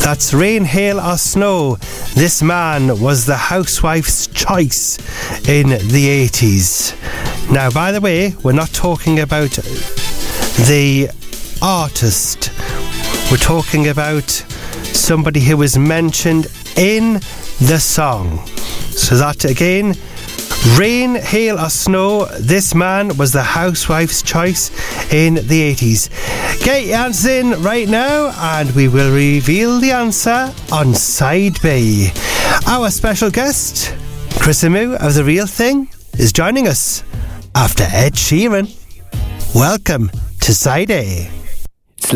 That's Rain, Hail or Snow. This man was the housewife's choice in the 80s. Now, by the way, we're not talking about the artist. We're talking about somebody who was mentioned in the song. So that again, Rain, Hail or Snow, this man was the housewife's choice in the 80s. Get your answers in right now and we will reveal the answer on Side B. Our special guest, Chris Amu of The Real Thing, is joining us after Ed Sheeran. Welcome to Side A.